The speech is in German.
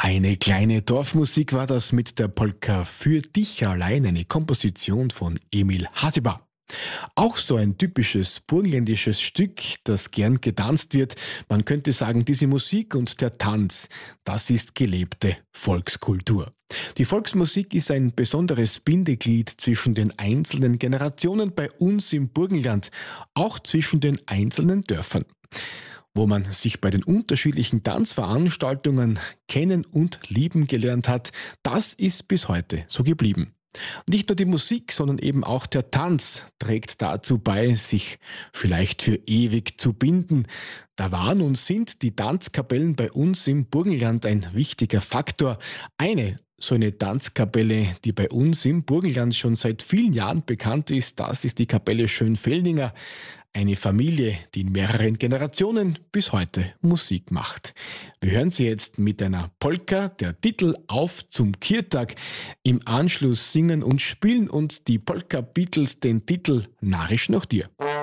Eine kleine Dorfmusik war das mit der Polka Für dich allein, eine Komposition von Emil Hasiba. Auch so ein typisches burgenländisches Stück, das gern getanzt wird. Man könnte sagen, diese Musik und der Tanz, das ist gelebte Volkskultur. Die Volksmusik ist ein besonderes Bindeglied zwischen den einzelnen Generationen bei uns im Burgenland, auch zwischen den einzelnen Dörfern, wo man sich bei den unterschiedlichen Tanzveranstaltungen kennen und lieben gelernt hat. Das ist bis heute so geblieben. Nicht nur die Musik, sondern eben auch der Tanz trägt dazu bei, sich vielleicht für ewig zu binden. Da waren und sind die Tanzkapellen bei uns im Burgenland ein wichtiger Faktor. So eine Tanzkapelle, die bei uns im Burgenland schon seit vielen Jahren bekannt ist, das ist die Kapelle Schönfeldinger. Eine Familie, die in mehreren Generationen bis heute Musik macht. Wir hören sie jetzt mit einer Polka, der Titel Auf zum Kirtag. Im Anschluss singen und spielen uns die Polka Beatles den Titel Narisch nach dir.